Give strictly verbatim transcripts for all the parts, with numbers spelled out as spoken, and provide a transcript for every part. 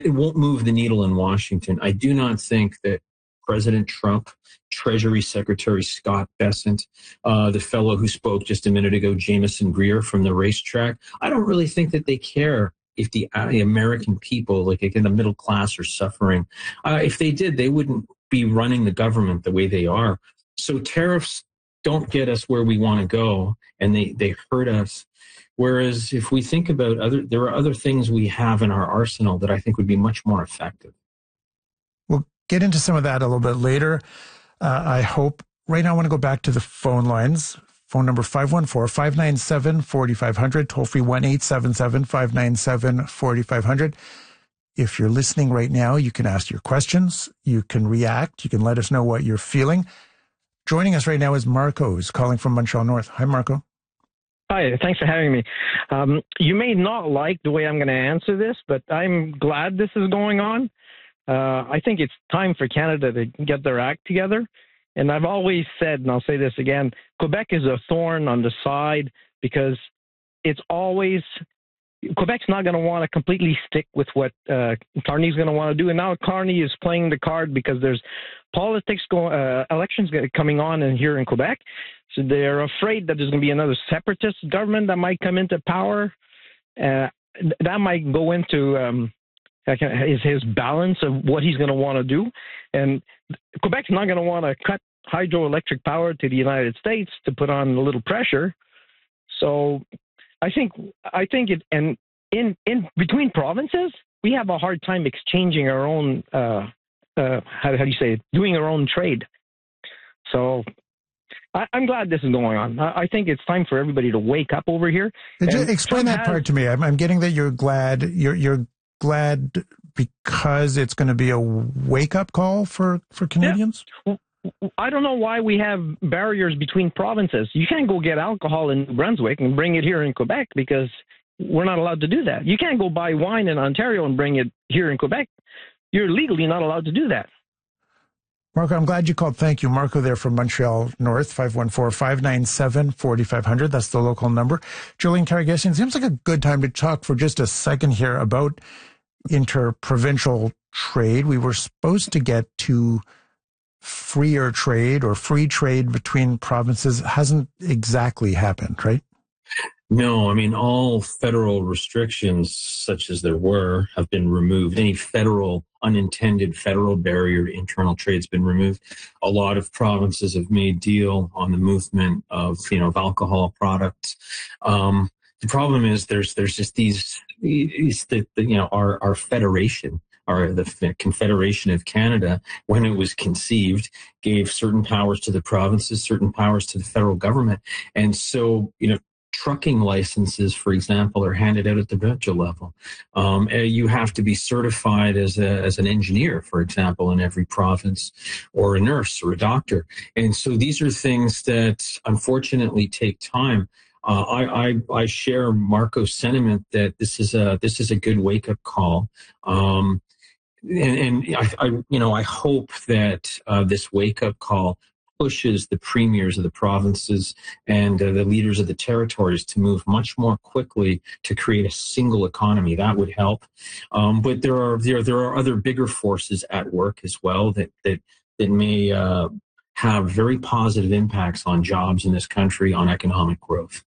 it won't move the needle in Washington. I do not think that President Trump, Treasury Secretary Scott Bessent, uh, the fellow who spoke just a minute ago, Jameson Greer from the racetrack, I don't really think that they care if the, uh, the American people, like in the middle class, are suffering. Uh, if they did, they wouldn't be running the government the way they are. So tariffs don't get us where we want to go, and they, they hurt us. Whereas if we think about other, there are other things we have in our arsenal that I think would be much more effective. We'll get into some of that a little bit later, uh, I hope. Right now, I want to go back to the phone lines. Phone number five one four, five nine seven, four five zero zero, toll free one eight seven seven, five nine seven, four five zero zero. If you're listening right now, you can ask your questions, you can react, you can let us know what you're feeling. Joining us right now is Marco, who's calling from Montreal North. Hi, Marco. Hi, thanks for having me. Um, you may not like the way I'm going to answer this, but I'm glad this is going on. Uh, I think it's time for Canada to get their act together. And I've always said, and I'll say this again, Quebec is a thorn on the side because it's always, Quebec's not going to want to completely stick with what uh, Carney's going to want to do. And now Carney is playing the card because there's politics, go, uh, elections coming on in, here in Quebec. So they're afraid that there's going to be another separatist government that might come into power. Uh, that might go into um, his, his balance of what he's going to want to do. And Quebec's not going to want to cut hydroelectric power to the United States to put on a little pressure. So I think I think it, and in, in between provinces, we have a hard time exchanging our own, uh, uh, how, how do you say it, doing our own trade. So I, I'm glad this is going on. I, I think it's time for everybody to wake up over here. Just explain that has, part to me. I'm, I'm getting that you're glad. You're you're glad because it's going to be a wake-up call for, for Canadians? Yeah. I don't know why we have barriers between provinces. You can't go get alcohol in New Brunswick and bring it here in Quebec because we're not allowed to do that. You can't go buy wine in Ontario and bring it here in Quebec. You're legally not allowed to do that. Marco, I'm glad you called. Thank you. Marco there from Montreal North, five one four, five nine seven, four five zero zero. That's the local number. Julian Karagesian, seems like a good time to talk for just a second here about interprovincial trade. We were supposed to get to freer trade or free trade between provinces. Hasn't exactly happened, right? No, I mean, all federal restrictions, such as there were, have been removed. Any federal, unintended federal barrier to internal trade has been removed. A lot of provinces have made deal on the movement of, you know, of alcohol products. Um, the problem is there's there's just these, these the, the, you know, our our federation. Or the Confederation of Canada, when it was conceived, gave certain powers to the provinces, certain powers to the federal government. And so, you know, trucking licenses, for example, are handed out at the provincial level. Um, you have to be certified as a, as an engineer, for example, in every province, or a nurse or a doctor. And so these are things that unfortunately take time. Uh, I, I, I share Marco's sentiment that this is a, this is a good wake up call. Um, and, and I, I, you know, I hope that, uh, this wake up call pushes the premiers of the provinces and uh, the leaders of the territories to move much more quickly to create a single economy. That would help. Um, but there are, there, there are other bigger forces at work as well that, that, that may, uh, have very positive impacts on jobs in this country, on economic growth.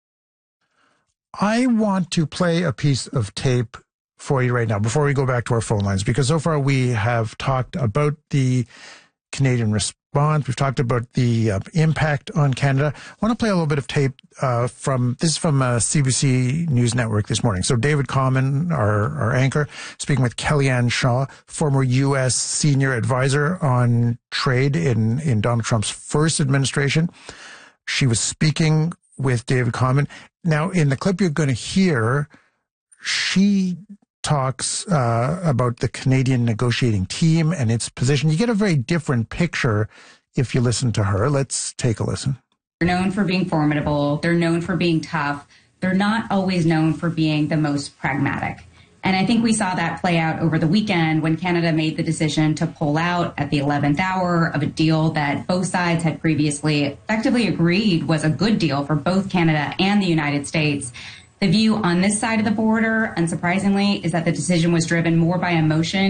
I want to play a piece of tape for you right now before we go back to our phone lines, because so far we have talked about the Canadian response. We've talked about the uh, impact on Canada. I want to play a little bit of tape uh, from, this is from uh, C B C News Network this morning. So David Common, our, our anchor, speaking with Kellyanne Shaw, former U S senior advisor on trade in, in Donald Trump's first administration. She was speaking with David Common. Now, in the clip you're going to hear, she talks uh, about the Canadian negotiating team and its position. You get a very different picture if you listen to her. Let's take a listen. They're known for being formidable. They're known for being tough. They're not always known for being the most pragmatic. And I think we saw that play out over the weekend when Canada made the decision to pull out at the eleventh hour of a deal that both sides had previously effectively agreed was a good deal for both Canada and the United States. The view on this side of the border, unsurprisingly, is that the decision was driven more by emotion